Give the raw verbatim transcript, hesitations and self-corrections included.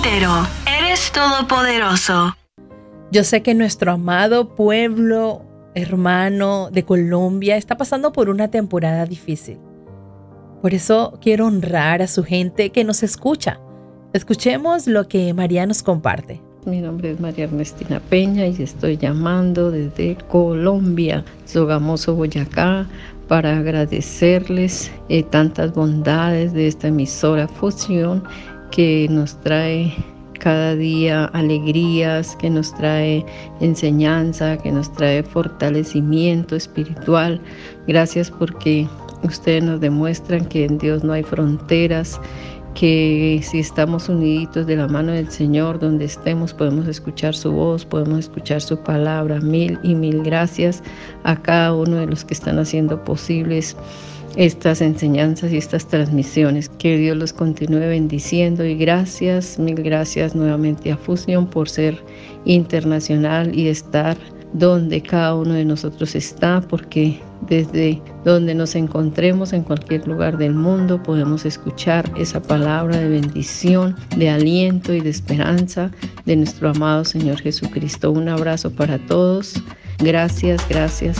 entero. Eres todopoderoso. Yo sé que nuestro amado pueblo hermano de Colombia está pasando por una temporada difícil. Por eso quiero honrar a su gente que nos escucha. Escuchemos lo que María nos comparte. Mi nombre es María Ernestina Peña y estoy llamando desde Colombia, Sogamoso, Boyacá, para agradecerles eh, tantas bondades de esta emisora Fusión que nos trae cada día alegrías, que nos trae enseñanza, que nos trae fortalecimiento espiritual. Gracias porque ustedes nos demuestran que en Dios no hay fronteras, que si estamos uniditos de la mano del Señor, donde estemos podemos escuchar su voz, podemos escuchar su palabra. Mil y mil gracias a cada uno de los que están haciendo posibles estas enseñanzas y estas transmisiones. Que Dios los continúe bendiciendo y gracias, mil gracias nuevamente a Fusión por ser internacional y estar donde cada uno de nosotros está, porque desde donde nos encontremos en cualquier lugar del mundo podemos escuchar esa palabra de bendición, de aliento y de esperanza de nuestro amado Señor Jesucristo. Un abrazo para todos. Gracias, gracias.